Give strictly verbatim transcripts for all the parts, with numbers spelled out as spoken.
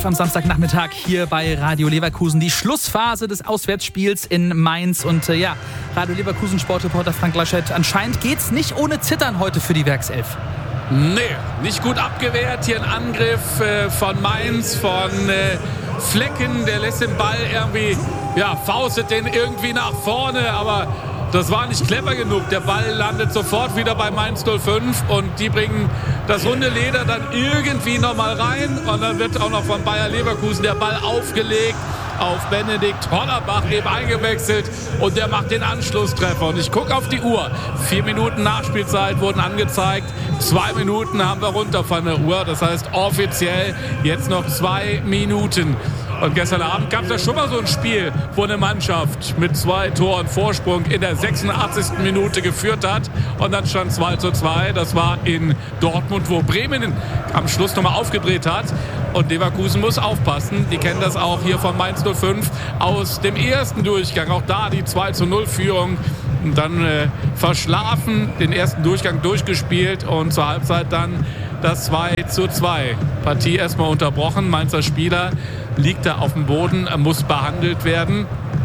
Am Samstagnachmittag hier bei Radio Leverkusen. Die Schlussphase des Auswärtsspiels in Mainz. Und äh, ja, Radio Leverkusen Sportreporter Frank Laschet. Anscheinend geht's nicht ohne Zittern heute für die Werkself. Nee, nicht gut abgewehrt. Hier ein Angriff äh, von Mainz, von äh, Flecken. Der lässt den Ball irgendwie, ja, faustet den irgendwie nach vorne. Aber das war nicht clever genug. Der Ball landet sofort wieder bei Mainz null fünf und die bringen das runde Leder dann irgendwie nochmal rein. Und dann wird auch noch von Bayer Leverkusen der Ball aufgelegt auf Benedikt Hollerbach, eben eingewechselt. Und der macht den Anschlusstreffer. Und ich gucke auf die Uhr. Vier Minuten Nachspielzeit wurden angezeigt. Zwei Minuten haben wir runter von der Uhr. Das heißt offiziell jetzt noch zwei Minuten. Und gestern Abend gab es ja schon mal so ein Spiel, wo eine Mannschaft mit zwei Toren Vorsprung in der sechsundachtzigsten Minute geführt hat. Und dann stand zwei zu zwei. Das war in Dortmund, wo Bremen am Schluss nochmal aufgedreht hat. Und Leverkusen muss aufpassen. Die kennen das auch hier von Mainz null fünf aus dem ersten Durchgang. Auch da die zwei zu null Führung. Und dann äh, verschlafen, den ersten Durchgang durchgespielt und zur Halbzeit dann das zwei zu zwei. Partie erstmal unterbrochen. Mainzer Spieler liegt da auf dem Boden, muss behandelt werden.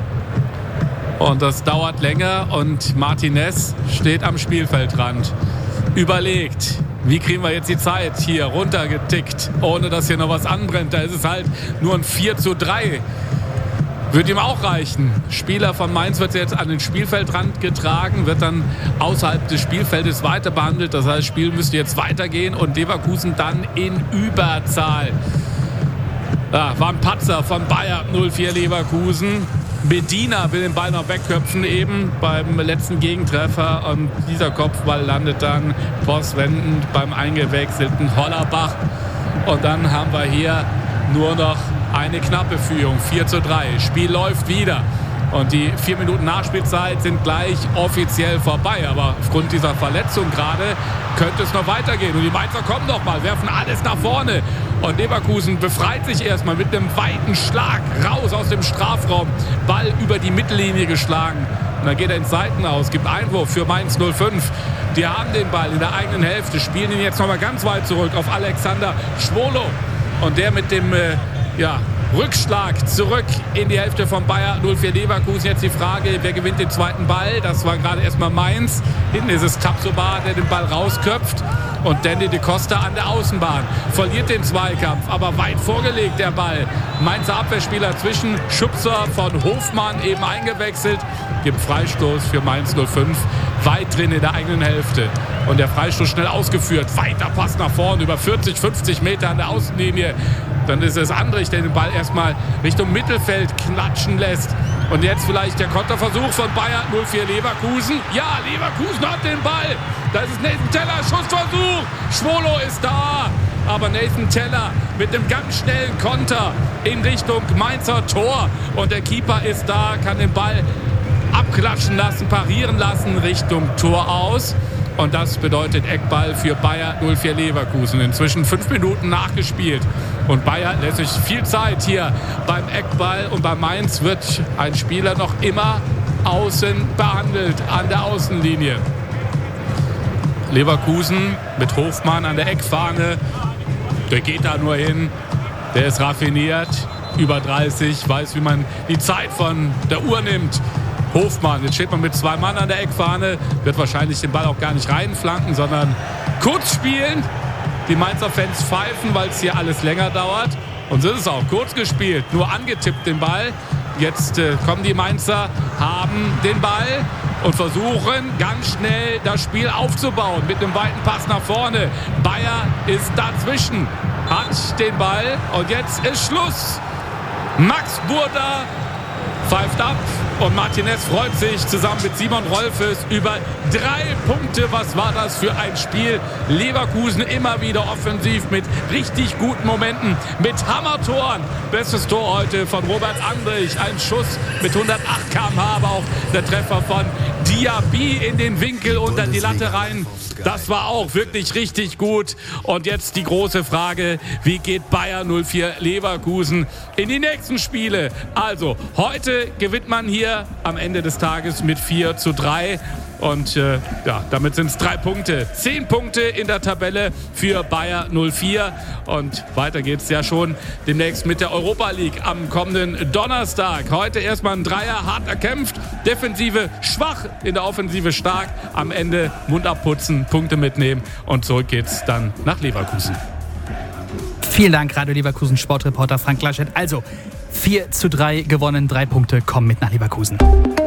Und das dauert länger und Martinez steht am Spielfeldrand. Überlegt, wie kriegen wir jetzt die Zeit hier runtergetickt, ohne dass hier noch was anbrennt. Da ist es halt nur ein vier zu drei. Wird ihm auch reichen. Spieler von Mainz wird jetzt an den Spielfeldrand getragen, wird dann außerhalb des Spielfeldes weiter behandelt. Das heißt, das Spiel müsste jetzt weitergehen und Leverkusen dann in Überzahl. Ja, war ein Patzer von Bayer null vier Leverkusen. Medina will den Ball noch wegköpfen, eben beim letzten Gegentreffer. Und dieser Kopfball landet dann postwendend beim eingewechselten Hollerbach. Und dann haben wir hier nur noch eine knappe Führung, vier zu drei. Spiel läuft wieder. Und die vier Minuten Nachspielzeit sind gleich offiziell vorbei. Aber aufgrund dieser Verletzung gerade könnte es noch weitergehen. Und die Mainzer kommen noch mal, werfen alles nach vorne. Und Leverkusen befreit sich erstmal mit einem weiten Schlag raus aus dem Strafraum. Ball über die Mittellinie geschlagen. Und dann geht er ins Seitenaus, gibt Einwurf für Mainz null fünf. Die haben den Ball in der eigenen Hälfte, spielen ihn jetzt noch mal ganz weit zurück auf Alexander Schwolo. Und der mit dem äh, ja, Rückschlag zurück in die Hälfte von Bayer null vier Leverkusen. Jetzt die Frage, wer gewinnt den zweiten Ball? Das war gerade erstmal Mainz. Hinten ist es Tapsoba, der den Ball rausköpft. Und Danny de Costa an der Außenbahn. Verliert den Zweikampf, aber weit vorgelegt der Ball. Mainzer Abwehrspieler zwischen Schubser von Hofmann eben eingewechselt. Gibt Freistoß für Mainz null fünf. Weit drin in der eigenen Hälfte. Und der Freistoß schnell ausgeführt. Weiter Pass nach vorne über vierzig, fünfzig Meter an der Außenlinie. Dann ist es Andrich, der den Ball erstmal Richtung Mittelfeld klatschen lässt. Und jetzt vielleicht der Konterversuch von Bayer null vier Leverkusen. Ja, Leverkusen hat den Ball. Da ist es Nathan Teller, Schussversuch. Schwolo ist da. Aber Nathan Teller mit einem ganz schnellen Konter in Richtung Mainzer Tor. Und der Keeper ist da, kann den Ball abklatschen lassen, parieren lassen Richtung Tor aus. Und das bedeutet Eckball für Bayer null vier Leverkusen. Inzwischen fünf Minuten nachgespielt. Und Bayer lässt sich viel Zeit hier beim Eckball. Und bei Mainz wird ein Spieler noch immer außen behandelt an der Außenlinie. Leverkusen mit Hofmann an der Eckfahne. Der geht da nur hin. Der ist raffiniert. Über dreißig. Weiß, wie man die Zeit von der Uhr nimmt. Hofmann, jetzt steht man mit zwei Mann an der Eckfahne, wird wahrscheinlich den Ball auch gar nicht reinflanken, sondern kurz spielen. Die Mainzer Fans pfeifen, weil es hier alles länger dauert. Und so ist es auch, kurz gespielt, nur angetippt den Ball. Jetzt äh, kommen die Mainzer, haben den Ball und versuchen ganz schnell das Spiel aufzubauen mit einem weiten Pass nach vorne. Bayer ist dazwischen, hat den Ball und jetzt ist Schluss. Max Burda pfeift ab und Martinez freut sich zusammen mit Simon Rolfes über drei Punkte. Was war das für ein Spiel? Leverkusen immer wieder offensiv mit richtig guten Momenten, mit Hammertoren. Bestes Tor heute von Robert Andrich. Ein Schuss mit hundertacht Kilometer pro Stunde, aber auch der Treffer von Diaby in den Winkel unter die Latte rein. Das war auch wirklich richtig gut. Und jetzt die große Frage, wie geht Bayer null vier Leverkusen in die nächsten Spiele? Also, heute gewinnt man hier wir am Ende des Tages mit vier zu drei. Und äh, ja, damit sind es drei Punkte. Zehn Punkte in der Tabelle für Bayer null vier. Und weiter geht es ja schon demnächst mit der Europa League am kommenden Donnerstag. Heute erstmal ein Dreier, hart erkämpft. Defensive schwach, in der Offensive stark. Am Ende Mund abputzen, Punkte mitnehmen. Und zurück geht's dann nach Leverkusen. Vielen Dank, Radio Leverkusen Sportreporter Frank Laschet. Also vier zu drei gewonnen, drei Punkte kommen mit nach Leverkusen.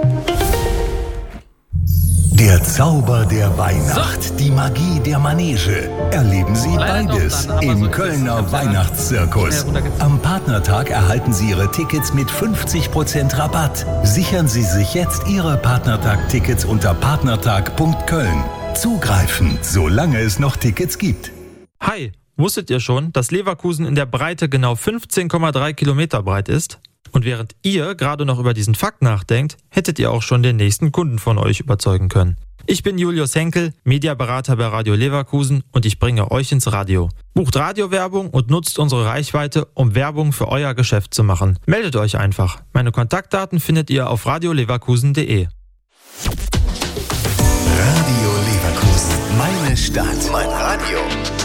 Der Zauber der Weihnacht, so. Die Magie der Manege. Erleben Sie Leider beides dann, im so Kölner Weihnachtszirkus. Am Partnertag erhalten Sie Ihre Tickets mit fünfzig Prozent Rabatt. Sichern Sie sich jetzt Ihre Partnertag-Tickets unter partnertag punkt köln. Zugreifen, solange es noch Tickets gibt. Hi, wusstet ihr schon, dass Leverkusen in der Breite genau fünfzehn Komma drei Kilometer breit ist? Und während ihr gerade noch über diesen Fakt nachdenkt, hättet ihr auch schon den nächsten Kunden von euch überzeugen können. Ich bin Julius Henkel, Mediaberater bei Radio Leverkusen und ich bringe euch ins Radio. Bucht Radiowerbung und nutzt unsere Reichweite, um Werbung für euer Geschäft zu machen. Meldet euch einfach. Meine Kontaktdaten findet ihr auf radio leverkusen punkt de. Radio Leverkusen, meine Stadt, mein Radio.